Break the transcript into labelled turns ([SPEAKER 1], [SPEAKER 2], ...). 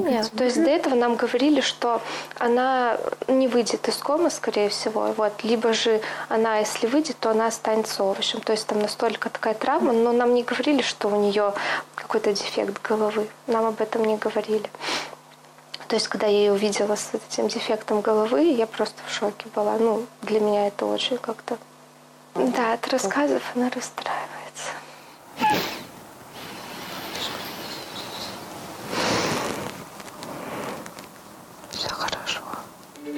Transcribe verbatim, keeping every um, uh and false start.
[SPEAKER 1] лечения. То есть до этого нам говорили, что она не выйдет из комы, скорее всего. Вот. Либо же она, если выйдет, то она останется овощем. То есть там настолько такая травма, но нам не говорили, что у нее какой-то дефект головы. Нам об этом не говорили. То есть, когда я ее увидела с этим дефектом головы, я просто в шоке была. Ну, для меня это очень как-то... Да, от рассказов она расстраивалась.